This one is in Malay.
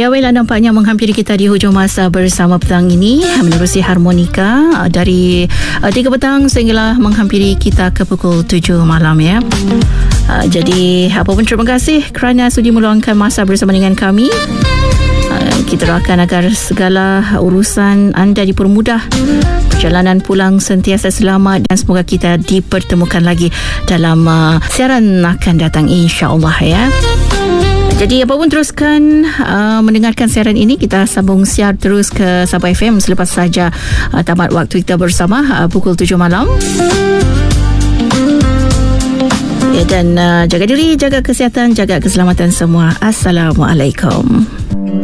Ya, well, nampaknya menghampiri kita di hujung masa bersama petang ini menerusi harmonika dari 3 petang sehinggalah menghampiri kita ke pukul 7 malam ya. Jadi apapun terima kasih kerana sudi meluangkan masa bersama dengan kami. Kita doakan agar segala urusan anda dipermudah, perjalanan pulang sentiasa selamat dan semoga kita dipertemukan lagi dalam siaran akan datang insya-Allah ya. Jadi apapun teruskan mendengarkan siaran ini. Kita sambung siar terus ke Sabah FM selepas saja tamat waktu kita bersama pukul 7 malam. Ya, dan jaga diri, jaga kesihatan, jaga keselamatan semua. Assalamualaikum.